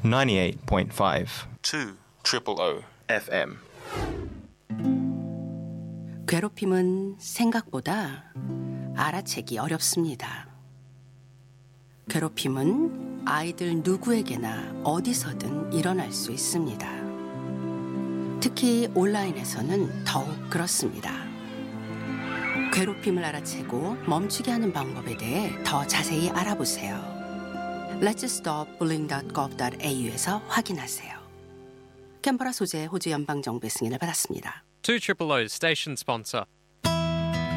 98.5 200 FM. 괴롭힘은 생각보다 알아채기 어렵습니다. 괴롭힘은 아이들 누구에게나 어디서든 일어날 수 있습니다. 특히 온라인에서는 더욱 그렇습니다. 괴롭힘을 알아채고 멈추게 하는 방법에 대해 더 자세히 알아보세요. letsstopbullying.gov.au에서 확인하세요. 캔버라 소재 호주 연방정부의 승인을 받았습니다. 200 station sponsor.